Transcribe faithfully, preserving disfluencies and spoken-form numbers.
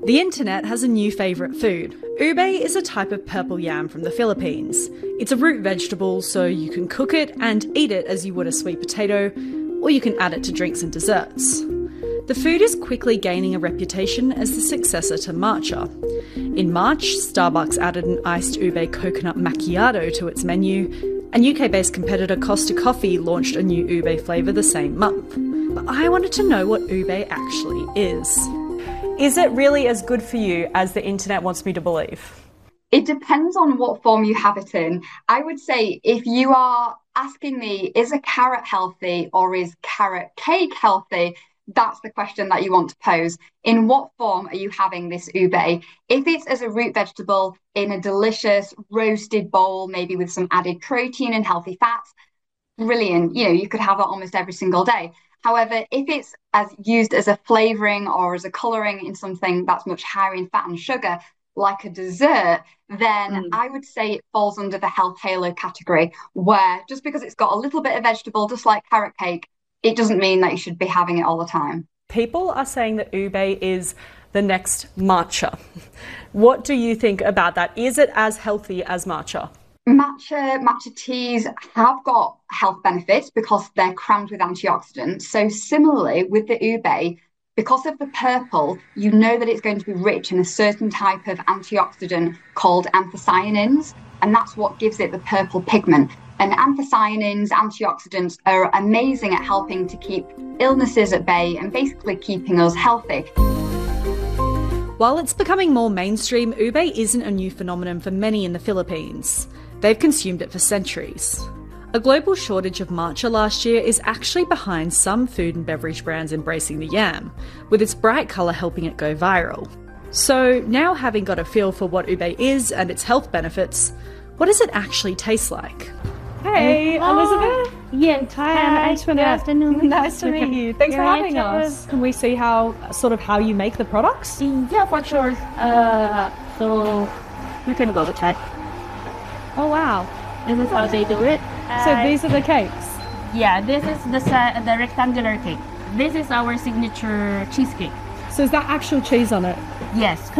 The internet has a new favourite food. Ube is a type of purple yam from the Philippines. It's a root vegetable, so you can cook it and eat it as you would a sweet potato, or you can add it to drinks and desserts. The food is quickly gaining a reputation as the successor to matcha. In March, Starbucks added an iced ube coconut macchiato to its menu, and U K-based competitor Costa Coffee launched a new ube flavour the same month. But I wanted to know what ube actually is. Is it really as good for you as the internet wants me to believe? It depends on what form you have it in. I would say if you are asking me, is a carrot healthy or is carrot cake healthy? That's the question that you want to pose. In what form are you having this ube? If it's as a root vegetable in a delicious roasted bowl, maybe with some added protein and healthy fats, brilliant. You know, you could have it almost every single day. However, if it's as used as a flavouring or as a colouring in something that's much higher in fat and sugar, like a dessert, then mm. I would say it falls under the health halo category, where just because it's got a little bit of vegetable, just like carrot cake, it doesn't mean that you should be having it all the time. People are saying that ube is the next matcha. What do you think about that? Is it as healthy as matcha? Matcha, matcha teas have got health benefits because they're crammed with antioxidants. So similarly with the ube, because of the purple, you know that it's going to be rich in a certain type of antioxidant called anthocyanins, and that's what gives it the purple pigment. And anthocyanins, antioxidants, are amazing at helping to keep illnesses at bay and basically keeping us healthy. While it's becoming more mainstream, ube isn't a new phenomenon for many in the Philippines. They've consumed it for centuries. A global shortage of matcha last year is actually behind some food and beverage brands embracing the yam, with its bright colour helping it go viral. So now, having got a feel for what ube is and its health benefits, what does it actually taste like? Hey, Hello. Elizabeth. Yes. Hi, Hi. I'm Antoinette. Good afternoon. Nice to meet you. Thanks You're for having right, us. Can we see how, sort of, how you make the products? Yeah, for sure. Uh, so we can go to chat. Oh wow! This is how they do it. So Uh, these are the cakes. Yeah, this is the sa- the rectangular cake. This is our signature cheesecake. So is that actual cheese on it? Yes.